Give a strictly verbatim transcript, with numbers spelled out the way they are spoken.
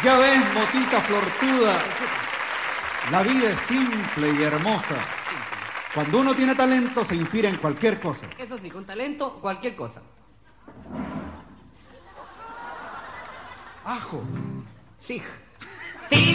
Ya ves, motita flortuda, la vida es simple y hermosa. Cuando uno tiene talento, se inspira en cualquier cosa. Eso sí, con talento, cualquier cosa. Ajo. Sí.